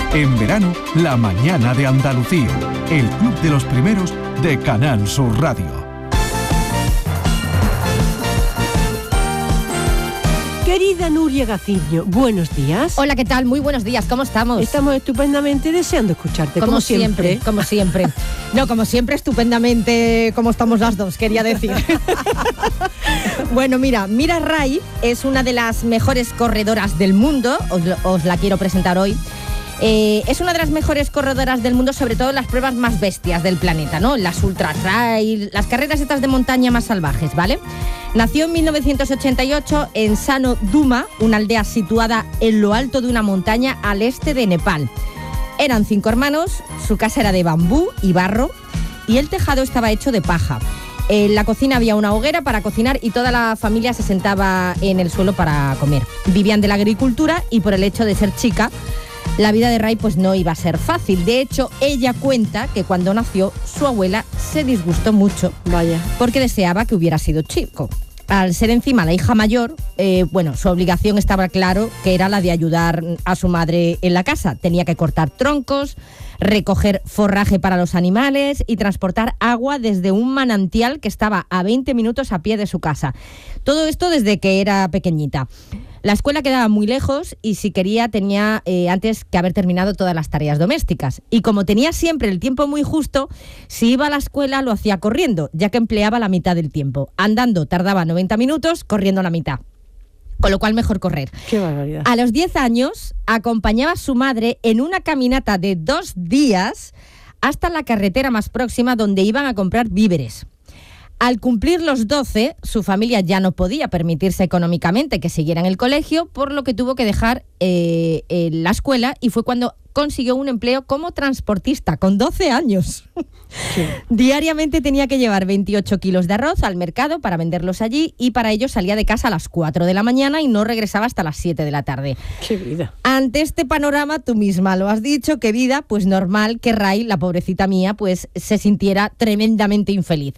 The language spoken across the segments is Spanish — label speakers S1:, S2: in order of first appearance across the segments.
S1: En verano, La Mañana de Andalucía, el club de los primeros de Canal Sur Radio.
S2: Querida Nuria Gaciño, buenos días.
S3: Hola, ¿qué tal? Muy buenos días, ¿cómo estamos?
S2: Estamos estupendamente deseando escucharte, como siempre.
S3: Como siempre. No, como siempre, estupendamente, como estamos las dos, quería decir. Bueno, mira, Mira Ray es una de las mejores corredoras del mundo, os la quiero presentar hoy. Es una de las mejores corredoras del mundo, sobre todo en las pruebas más bestias del planeta, ¿no? Las ultra trail, las carreras estas de montaña más salvajes, ¿vale? Nació en 1988 en Sano Duma, una aldea situada en lo alto de una montaña al este de Nepal. Eran 5 hermanos, su casa era de bambú y barro y el tejado estaba hecho de paja. En la cocina había una hoguera para cocinar y toda la familia se sentaba en el suelo para comer. Vivían de la agricultura y por el hecho de ser chica, la vida de Ray pues no iba a ser fácil. De hecho, ella cuenta que cuando nació, su abuela se disgustó mucho.
S2: Vaya.
S3: Porque deseaba que hubiera sido chico. Al ser encima la hija mayor, su obligación estaba claro que era la de ayudar a su madre en la casa. Tenía que cortar troncos, recoger forraje para los animales y transportar agua desde un manantial que estaba a 20 minutos a pie de su casa. Todo esto desde que era pequeñita. La escuela quedaba muy lejos y si quería tenía antes que haber terminado todas las tareas domésticas. Y como tenía siempre el tiempo muy justo, si iba a la escuela lo hacía corriendo, ya que empleaba la mitad del tiempo. Andando tardaba 90 minutos, corriendo la mitad. Con lo cual mejor correr.
S2: ¡Qué barbaridad!
S3: A los 10 años acompañaba a su madre en una caminata de 2 días hasta la carretera más próxima donde iban a comprar víveres. Al cumplir los 12, su familia ya no podía permitirse económicamente que siguiera en el colegio, por lo que tuvo que dejar la escuela y fue cuando consiguió un empleo como transportista, con 12 años. Sí. Diariamente tenía que llevar 28 kilos de arroz al mercado para venderlos allí y para ello salía de casa a las 4 de la mañana y no regresaba hasta las 7 de la tarde.
S2: ¡Qué vida!
S3: Ante este panorama, tú misma lo has dicho, qué vida, pues normal que Ray, la pobrecita mía, pues se sintiera tremendamente infeliz.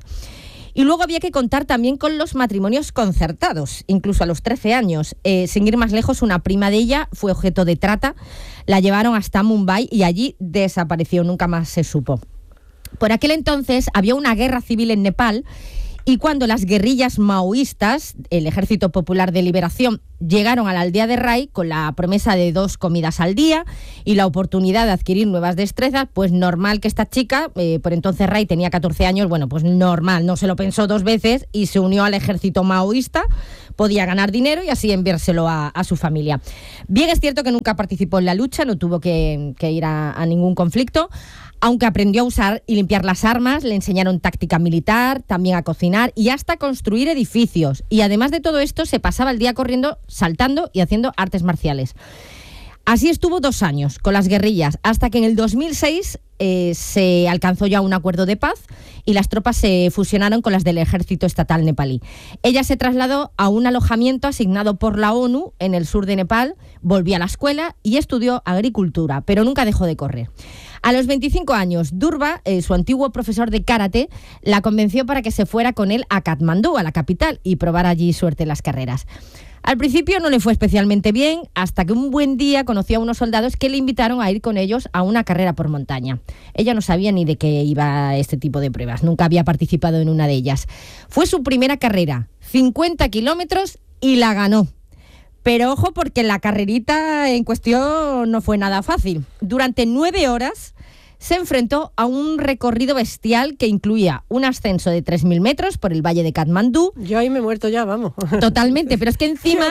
S3: Y luego había que contar también con los matrimonios concertados, incluso a los 13 años. Sin ir más lejos, una prima de ella fue objeto de trata, la llevaron hasta Mumbai y allí desapareció, nunca más se supo. Por aquel entonces había una guerra civil en Nepal y cuando las guerrillas maoístas, el Ejército Popular de Liberación, llegaron a la aldea de Ray con la promesa de 2 comidas al día y la oportunidad de adquirir nuevas destrezas, pues normal que esta chica, por entonces Ray tenía 14 años, bueno, pues normal, no se lo pensó 2 veces y se unió al ejército maoísta, podía ganar dinero y así enviárselo a su familia. Bien es cierto que nunca participó en la lucha, no tuvo que ir a ningún conflicto, aunque aprendió a usar y limpiar las armas, le enseñaron táctica militar, también a cocinar y hasta construir edificios. Y además de todo esto, se pasaba el día corriendo, saltando y haciendo artes marciales. Así estuvo 2 años con las guerrillas, hasta que en el 2006 se alcanzó ya un acuerdo de paz y las tropas se fusionaron con las del ejército estatal nepalí. Ella se trasladó a un alojamiento asignado por la ONU en el sur de Nepal, volvió a la escuela y estudió agricultura, pero nunca dejó de correr. A los 25 años, Durba, su antiguo profesor de karate, la convenció para que se fuera con él a Katmandú, a la capital, y probara allí suerte en las carreras. Al principio no le fue especialmente bien, hasta que un buen día conoció a unos soldados que le invitaron a ir con ellos a una carrera por montaña. Ella no sabía ni de qué iba este tipo de pruebas, nunca había participado en una de ellas. Fue su primera carrera, 50 kilómetros, y la ganó. Pero ojo, porque la carrerita en cuestión no fue nada fácil. Durante 9 horas se enfrentó a un recorrido bestial que incluía un ascenso de 3.000 metros por el valle de Katmandú.
S2: Yo ahí me he muerto ya, vamos.
S3: Totalmente, pero es que encima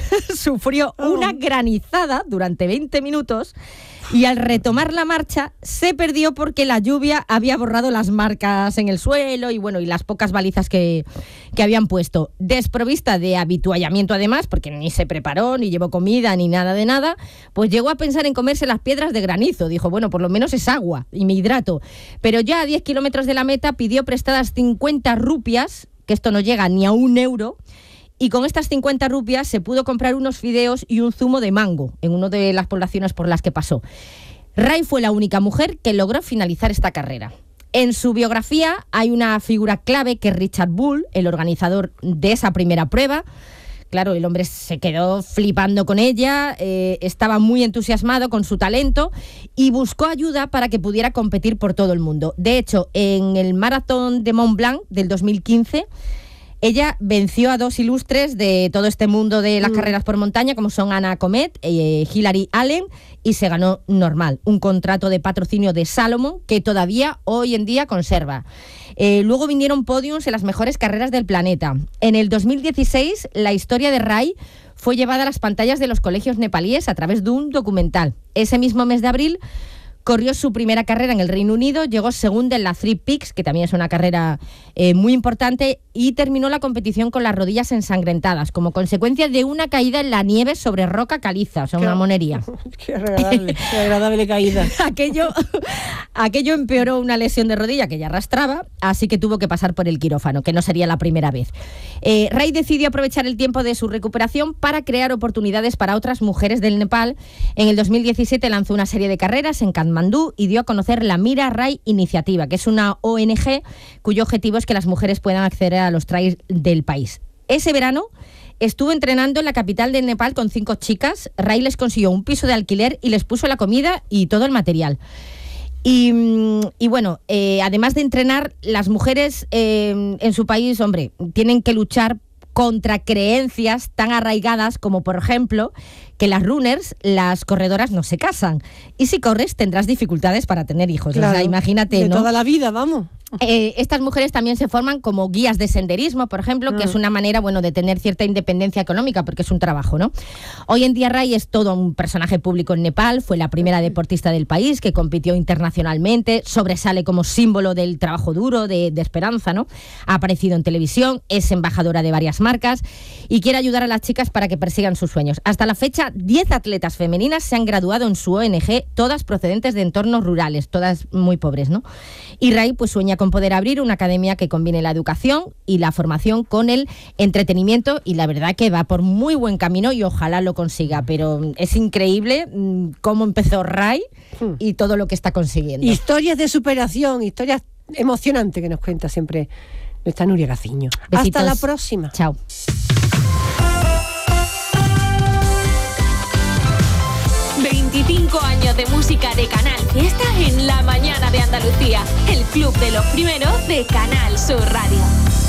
S3: sufrió una granizada durante 20 minutos y al retomar la marcha se perdió porque la lluvia había borrado las marcas en el suelo y las pocas balizas que habían puesto. Desprovista de habituallamiento además, porque ni se preparó, ni llevó comida, ni nada de nada, pues llegó a pensar en comerse las piedras de granizo. Dijo, bueno, por lo menos es agua y me hidrato. Pero ya a 10 kilómetros de la meta pidió prestadas 50 rupias, que esto no llega ni a 1 euro, y con estas 50 rupias se pudo comprar unos fideos y un zumo de mango en una de las poblaciones por las que pasó. Ray fue la única mujer que logró finalizar esta carrera. En su biografía hay una figura clave que es Richard Bull, el organizador de esa primera prueba, Claro, el hombre se quedó flipando con ella, estaba muy entusiasmado con su talento y buscó ayuda para que pudiera competir por todo el mundo. De hecho, en el Maratón de Mont Blanc del 2015, ella venció a 2 ilustres de todo este mundo de las carreras por montaña, como son Anna Comet, Hilary Allen, y se ganó normal, un contrato de patrocinio de Salomon que todavía hoy en día conserva. Luego vinieron podiums en las mejores carreras del planeta. En el 2016, la historia de Rai fue llevada a las pantallas de los colegios nepalíes a través de un documental. Ese mismo mes de abril corrió su primera carrera en el Reino Unido, llegó segunda en la Three Peaks, que también es una carrera muy importante, y terminó la competición con las rodillas ensangrentadas, como consecuencia de una caída en la nieve sobre roca caliza, o sea, una monería.
S4: Qué agradable caída.
S3: Aquello empeoró una lesión de rodilla que ya arrastraba, así que tuvo que pasar por el quirófano, que no sería la primera vez. Rai decidió aprovechar el tiempo de su recuperación para crear oportunidades para otras mujeres del Nepal. En el 2017 lanzó una serie de carreras en Katmandú y dio a conocer la Mira Rai Iniciativa, que es una ONG cuyo objetivo es que las mujeres puedan acceder a los trails del país. Ese verano estuvo entrenando en la capital del Nepal con 5 chicas. Rai les consiguió un piso de alquiler y les puso la comida y todo el material. Y bueno, además de entrenar, las mujeres en su país, hombre, tienen que luchar contra creencias tan arraigadas como, por ejemplo, que las runners, las corredoras, no se casan. Y si corres, tendrás dificultades para tener hijos.
S4: Claro,
S3: o sea, imagínate, ¿no?
S4: De toda la vida, vamos.
S3: Estas mujeres también se forman como guías de senderismo, por ejemplo, que es una manera, bueno, de tener cierta independencia económica, porque es un trabajo, ¿no? Hoy en día Rai es todo un personaje público en Nepal, fue la primera deportista del país que compitió internacionalmente, sobresale como símbolo del trabajo duro, de esperanza, ¿no? Ha aparecido en televisión, es embajadora de varias marcas y quiere ayudar a las chicas para que persigan sus sueños. Hasta la fecha, 10 atletas femeninas se han graduado en su ONG, todas procedentes de entornos rurales, todas muy pobres, ¿no? Y Rai pues sueña con poder abrir una academia que combine la educación y la formación con el entretenimiento, y la verdad que va por muy buen camino y ojalá lo consiga, pero es increíble cómo empezó Rai y todo lo que está consiguiendo.
S4: Historias de superación, historias emocionantes que nos cuenta siempre nuestra Nuria Gaciño.
S3: Besitos.
S4: Hasta la próxima.
S3: Chao.
S5: 25 años de música de Canal Fiesta en la mañana de Andalucía. El club de los primeros de Canal Sur Radio.